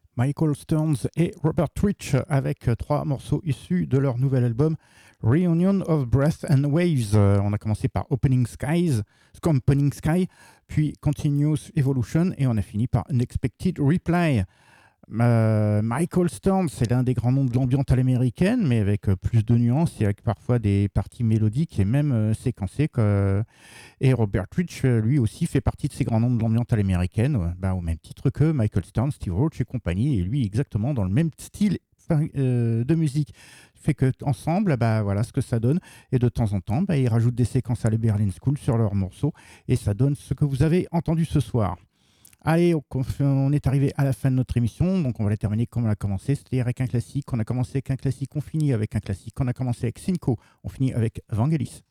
Michael Stearns et Robert Rich avec trois morceaux issus de leur nouvel album Reunion of Breath and Waves. On a commencé par Opening Skies, Opening Sky, puis Continuous Evolution et on a fini par Unexpected Reply. Michael Stearns, c'est l'un des grands noms de l'ambiance à l'américaine, mais avec plus de nuances et avec parfois des parties mélodiques et même séquencées. Et Robert Rich, lui aussi, fait partie de ces grands noms de l'ambiance à l'américaine, au même titre que Michael Stearns, Steve Roach et compagnie, et lui exactement dans le même style de musique. Fait que ensemble, voilà ce que ça donne. Et de temps en temps, ils rajoutent des séquences à la Berlin School sur leurs morceaux, et ça donne ce que vous avez entendu ce soir. Allez, on est arrivé à la fin de notre émission, donc on va la terminer comme on a commencé, c'est-à-dire avec un classique. On a commencé avec un classique, on finit avec un classique. On a commencé avec Cinco, on finit avec Vangelis.